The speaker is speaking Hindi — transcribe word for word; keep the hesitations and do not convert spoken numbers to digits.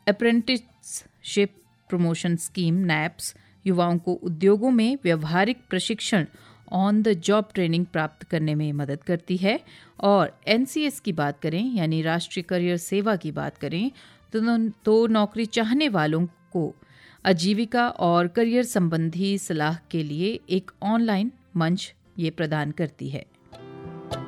अप्रेंटिसशिप प्रमोशन स्कीम नैप्स युवाओं को उद्योगों में व्यवहारिक प्रशिक्षण ऑन द जॉब ट्रेनिंग प्राप्त करने में मदद करती है। और एनसीएस की बात करें यानी राष्ट्रीय करियर सेवा की बात करें तो, तो नौकरी चाहने वालों को आजीविका और करियर संबंधी सलाह के लिए एक ऑनलाइन मंच ये प्रदान करती है।